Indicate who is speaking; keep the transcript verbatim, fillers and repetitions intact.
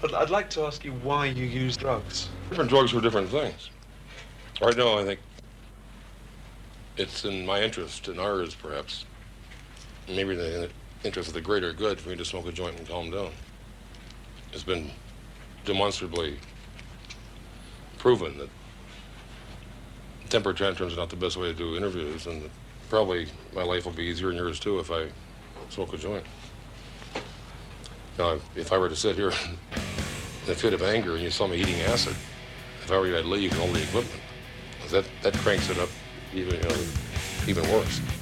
Speaker 1: I'd, I'd like to ask you why you use drugs.
Speaker 2: Different drugs for different things. Right now, I think it's in my interest, in ours perhaps, maybe in the interest of the greater good for me to smoke a joint and calm down. It's been demonstrably proven that temper tantrums are not the best way to do interviews, and probably my life will be easier and yours too if I smoke a joint. Now, if I were to sit here in a fit of anger and you saw me eating acid, if I were you, I'd leave all the equipment. That, that cranks it up even, you know, even worse.